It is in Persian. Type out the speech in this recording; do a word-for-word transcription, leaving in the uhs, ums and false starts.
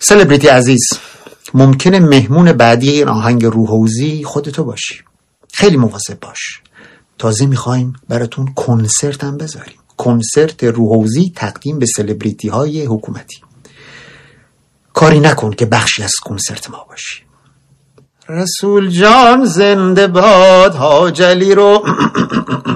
سلبریتی عزیز، ممکنه مهمون بعدی این آهنگ روحوزی خودتو باشی. خیلی مواظب باش. تازه میخوایم براتون کنسرت هم بذاریم. کنسرت روحوزی تقدیم به سلبریتی های حکومتی. کاری نکن که بخشی از کنسرت ما باشی. رسول جان زنده باد، حاج علی رو